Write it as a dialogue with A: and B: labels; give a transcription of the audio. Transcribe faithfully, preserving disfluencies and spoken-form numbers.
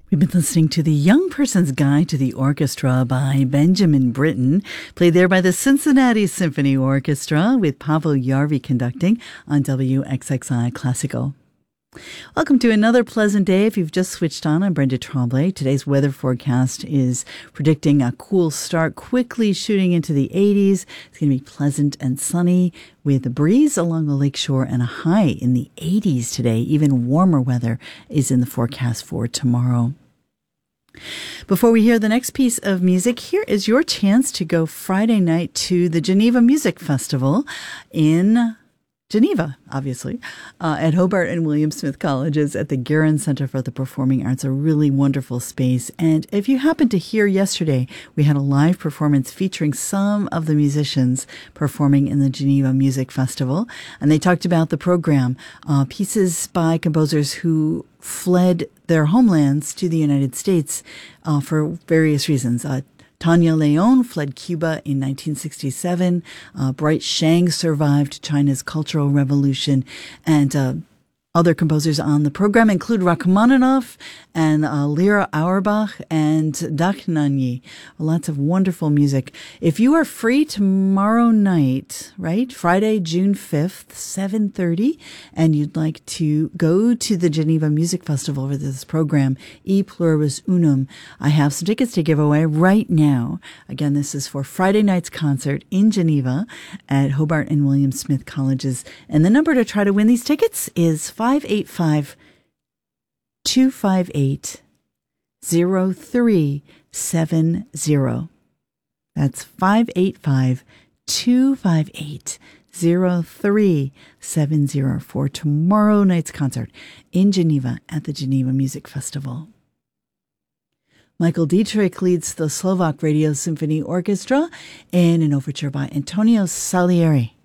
A: We've been listening to The Young Person's Guide to the Orchestra by Benjamin Britten, played there by the Cincinnati Symphony Orchestra with Pavel Jarvi conducting on W X X I Classical. Welcome to another pleasant day. If you've just switched on, I'm Brenda Tremblay. Today's weather forecast is predicting a cool start, quickly shooting into the eighties. It's going to be pleasant and sunny with a breeze along the lakeshore and a high in the eighties today. Even warmer weather is in the forecast for tomorrow. Before we hear the next piece of music, here is your chance to go Friday night to the Geneva Music Festival in Geneva, obviously, uh, at Hobart and William Smith Colleges at the Guerin Center for the Performing Arts, a really wonderful space. And if you happened to hear yesterday, we had a live performance featuring some of the musicians performing in the Geneva Music Festival. And they talked about the program, uh, pieces by composers who fled their homelands to the United States uh, for various reasons. Uh, Tanya Leon fled Cuba in nineteen sixty-seven. Uh, Bright Shang survived China's Cultural Revolution. And uh, other composers on the program include Rachmaninoff and uh, Lyra Auerbach and Dachnani. Lots of wonderful music. If you are free tomorrow night, right, Friday, June fifth, seven thirty, and you'd like to go to the Geneva Music Festival for this program, E Pluribus Unum, I have some tickets to give away right now. Again, this is for Friday night's concert in Geneva at Hobart and William Smith Colleges. And the number to try to win these tickets is five eight five, two five eight, zero three seven zero. That's five eight five, two five eight, zero three seven zero for tomorrow night's concert in Geneva at the Geneva Music Festival. Michael Dietrich leads the Slovak Radio Symphony Orchestra in an overture by Antonio Salieri.